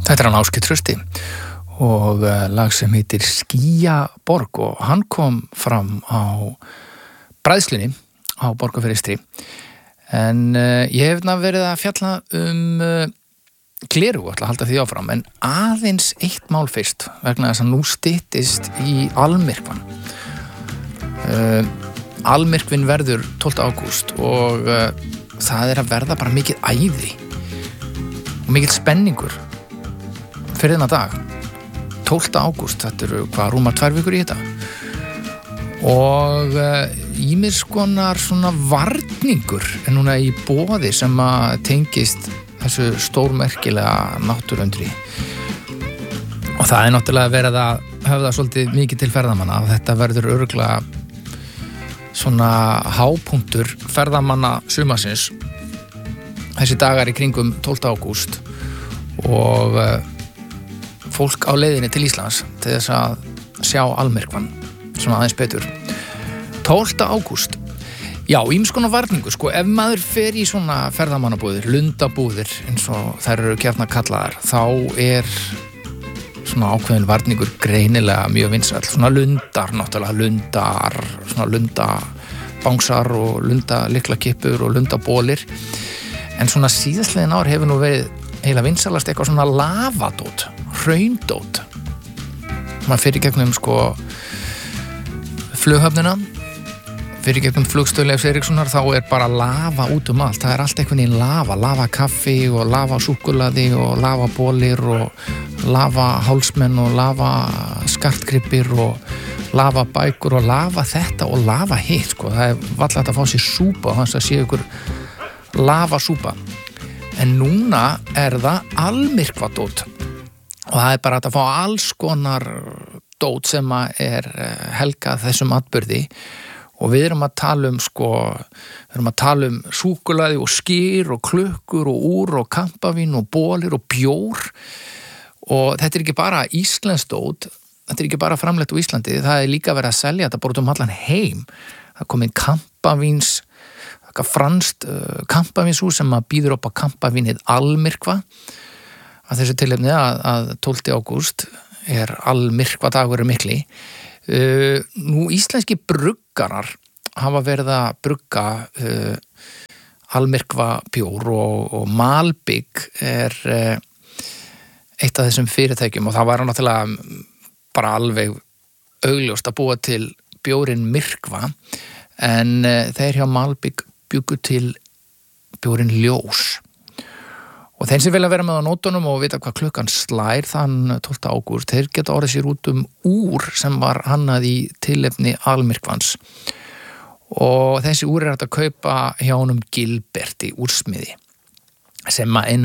Þetta hann Ásgeir Trausti og lag sem heitir Skýjaborg og hann kom fram á bræðslunni á Borgarfirði en ég hef verið að fjalla gleraugu, ætla að halda því áfram en aðeins eitt mál fyrst vegna þess að nú styttist í almyrkvann. Almyrkvinn verður 12. ágúst og það að verða bara mikið æði og mikill spenningur fyrir þennan dag 12. ágúst, þetta eru rúmar 2 vikur í þetta og ýmis konar svona varningur er núna í boði sem að tengist þessu stórmerkilega náttúruundri og það er náttúrulega verið að höfða svolítið mikið til ferðamanna og þetta verður örugglega svona hápunktur ferðamanna sumarsins þessi dagar í kringum 12. ágúst og fólk á leiðinni til Íslands til þess að sjá almyrkvann svona aðeins betur 12. ágúst já, ýmis konar varningu, ef maður fer í svona ferðamannabúðir, lundabúðir eins og þær eru gjarna kallaðar þá er svona ákveðin varningur greinilega mjög vinsæll, svona lundar náttúrulega, svona lundabangsar og lundaliklakippur og lundabólir en svona síðastliðin ár hefur nú verið heila vinsælast eitthvað svona lavadót hraundót maður fyrir gegnum flughöfnina fyrir gegnum flugstöð Leifs Eiríkssonar þá er bara lava út allt það er allt einhvern veginn lava kaffi og lava súkkulaði og lava bólir og lava hálsmenn og lava skartgrippir og lava bækur og lava þetta og lava hitt það er varla hægt að fá sér súpa þannig að sé ykkur lava súpa en núna er það almyrkvadót og það er bara að fá alls konar dót sem er helgað þessum atburði og við erum að tala um súkkulaði og skyr og klukkur og úr og kampavín og bólir og bjór og þetta er ekki bara íslenskt dót þetta er ekki bara framleitt á Íslandi það er líka verið að selja þetta bara út allan heim það komið kampavíns franskt kampavínshús sem að býður upp á kampavínið almyrkva að þessu tilefni að 12. ágúst er almyrkva dagur mikli nú íslenski bruggarar hafa verið að brugga almyrkva bjór og Malbygg er eitt af þessum fyrirtækjum og það var náttúrulega bara alveg augljóst að búa til bjórinn myrkva en þeir hjá Malbygg bjuggu til bjórinn ljós og þeir sem vilja vera með á nótunum og vita hvað klukkan slær þann 12. ágúst þeir geta orðið sér út úr sem var hannað í tilefni almyrkvans og þessi úr er hægt að kaupa hjá honum Gilberti úrsmiði sem að